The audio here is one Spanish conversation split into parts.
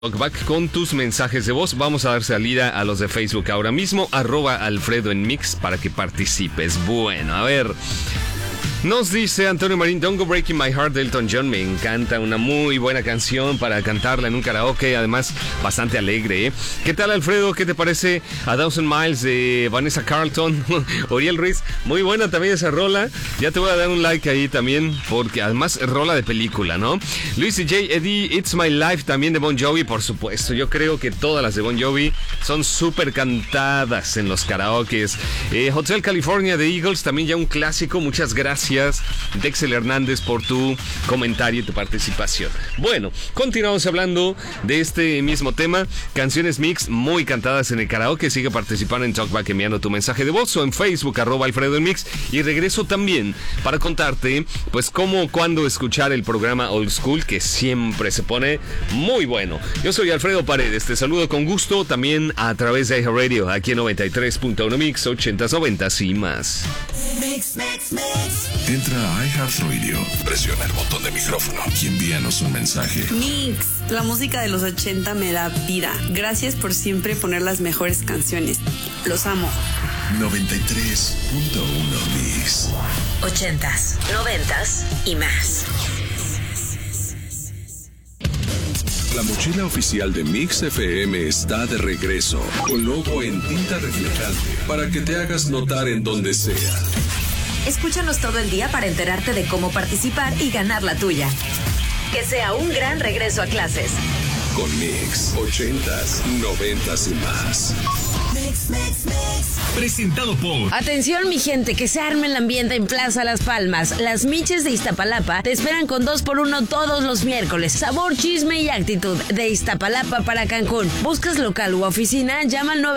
Talkback con tus mensajes de voz. Vamos a dar salida a los de Facebook ahora mismo. @Alfredo en Mix para que participes. Bueno, a ver. Nos dice Antonio Marín, Don't Go Breaking My Heart de Elton John. Me encanta, una muy buena canción para cantarla en un karaoke, además bastante alegre, ¿eh? ¿Qué tal, Alfredo? ¿Qué te parece A Thousand Miles de Vanessa Carlton? Oriel Ruiz, muy buena también esa rola. Ya te voy a dar un like ahí también, porque además es rola de película, ¿no? Luis y J. Eddie, It's My Life también de Bon Jovi, por supuesto. Yo creo que todas las de Bon Jovi son súper cantadas en los karaokes. Hotel California de Eagles, también ya un clásico. Muchas gracias, Dexel Hernández, por tu comentario y tu participación. Bueno, continuamos hablando de este mismo tema. Canciones mix muy cantadas en el karaoke. Sigue participando en Talkback enviando tu mensaje de voz o en Facebook @Alfredo en Mix. Y regreso también para contarte pues cómo, cuándo escuchar el programa Old School, que siempre se pone muy bueno. Yo soy Alfredo Paredes, te saludo con gusto también a través de iHeartRadio, aquí en 93.1 Mix, 80s, 90s y más. Mix. Entra a iHeartRadio, presiona el botón de micrófono y envíanos un mensaje. Mix, la música de los 80 me da vida. Gracias por siempre poner las mejores canciones. Los amo. 93.1 Mix. 80s, 90s y más. La mochila oficial de Mix FM está de regreso, con logo en tinta reflejante, para que te hagas notar en donde sea. Escúchanos todo el día para enterarte de cómo participar y ganar la tuya. Que sea un gran regreso a clases. Con Mix, 80s, 90s y más. Mix. Presentado por... Atención, mi gente, que se arme el ambiente en Plaza Las Palmas. Las Miches de Iztapalapa te esperan con 2x1 todos los miércoles. Sabor, chisme y actitud. De Iztapalapa para Cancún. ¿Buscas local u oficina? Llama al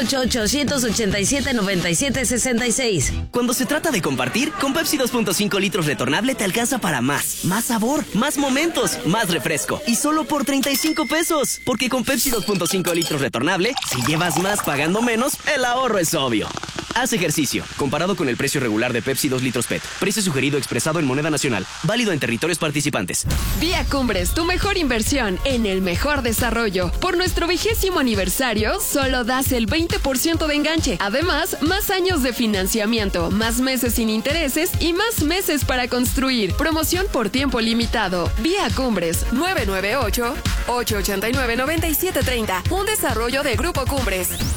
998-887-9766. Cuando se trata de compartir, con Pepsi 2.5 litros retornable te alcanza para más. Más sabor, más momentos, más refresco. Y solo por 35 pesos. Porque con Pepsi 2.5 litros retornable, si llevas más pagando menos, el ahorro es obvio. Haz ejercicio. Comparado con el precio regular de Pepsi 2 litros PET. Precio sugerido expresado en moneda nacional. Válido en territorios participantes. Vía Cumbres, tu mejor inversión en el mejor desarrollo. Por nuestro 20º aniversario, solo das el 20% de enganche. Además, más años de financiamiento, más meses sin intereses y más meses para construir. Promoción por tiempo limitado. Vía Cumbres, 998-889-9730. Un desarrollo de Grupo Cumbres.